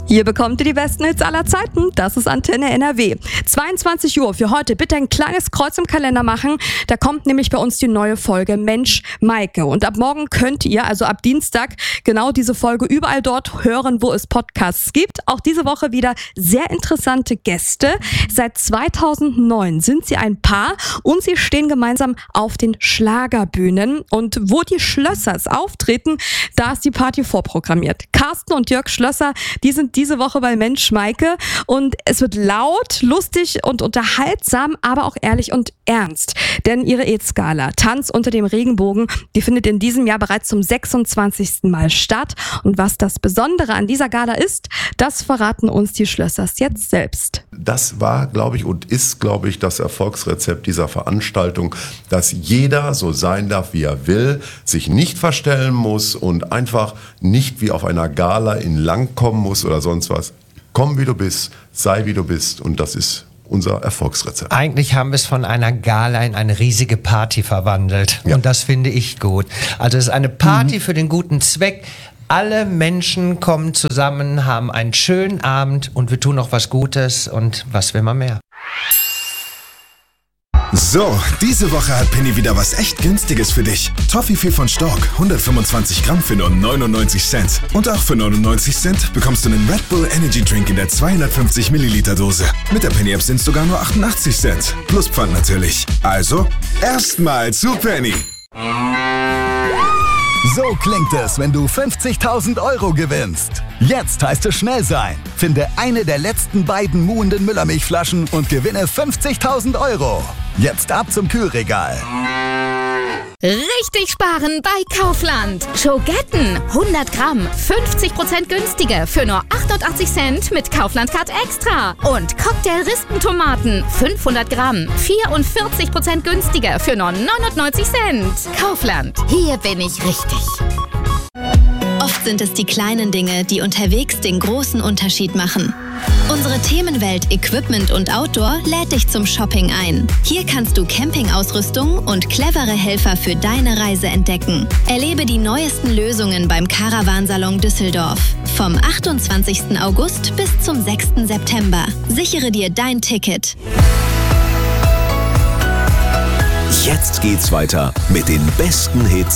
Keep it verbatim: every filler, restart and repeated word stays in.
Hier bekommt ihr die besten Hits aller Zeiten. Das ist Antenne N R W. zweiundzwanzig Uhr für heute. Bitte ein kleines Kreuz im Kalender machen. Da kommt nämlich bei uns die neue Folge Mensch Maike. Und ab morgen könnt ihr, also ab Dienstag, genau diese Folge überall dort hören, wo es Podcasts gibt. Auch diese Woche wieder sehr interessante Gäste. Seit zweitausendneun sind sie ein Paar und sie stehen gemeinsam auf den Schlagerbühnen. Und wo die Schlössers auftreten, da ist die Party vorprogrammiert. Carsten und Jörg Schlösser, die sind diese Woche bei Mensch Maike und es wird laut, lustig und unterhaltsam, aber auch ehrlich und ernst. Denn ihre Hit-Skala Tanz unter dem Regenbogen, die findet in diesem Jahr bereits zum sechsundzwanzigsten Mal statt. Und was das Besondere an dieser Gala ist, das verraten uns die Schlössers jetzt selbst. Das war, glaube ich, und ist, glaube ich, das Erfolgsrezept dieser Veranstaltung, dass jeder so sein darf, wie er will, sich nicht verstellen muss und einfach nicht wie auf einer Gala in lang kommen muss oder sonst was. Komm, wie du bist, sei, wie du bist. Und das ist unser Erfolgsrezept. Eigentlich haben wir es von einer Gala in eine riesige Party verwandelt. Ja. Und das finde ich gut. Also es ist eine Party Mhm. für den guten Zweck. Alle Menschen kommen zusammen, haben einen schönen Abend und wir tun auch was Gutes. Und was will man mehr? So, diese Woche hat Penny wieder was echt Günstiges für dich. Toffifee von Stork, hundertfünfundzwanzig Gramm für nur neunundneunzig Cent. Und auch für neunundneunzig Cent bekommst du einen Red Bull Energy Drink in der zweihundertfünfzig Milliliter Dose. Mit der Penny App sind es sogar nur achtundachtzig Cent. Plus Pfand natürlich. Also, erstmal zu Penny. So klingt es, wenn du fünfzigtausend Euro gewinnst. Jetzt heißt es schnell sein. Finde eine der letzten beiden muhenden Müllermilchflaschen und gewinne fünfzigtausend Euro. Jetzt ab zum Kühlregal. Richtig sparen bei Kaufland. Schogetten hundert Gramm, fünfzig Prozent günstiger für nur achtundachtzig Cent mit Kaufland Card Extra. Und Cocktail-Rispentomaten fünfhundert Gramm, vierundvierzig Prozent günstiger für nur neunundneunzig Cent. Kaufland, hier bin ich richtig. Oft sind es die kleinen Dinge, die unterwegs den großen Unterschied machen. Unsere Themenwelt Equipment und Outdoor lädt dich zum Shopping ein. Hier kannst du Campingausrüstung und clevere Helfer für deine Reise entdecken. Erlebe die neuesten Lösungen beim Caravansalon Düsseldorf. Vom achtundzwanzigsten August bis zum sechsten September. Sichere dir dein Ticket. Jetzt geht's weiter mit den besten Hits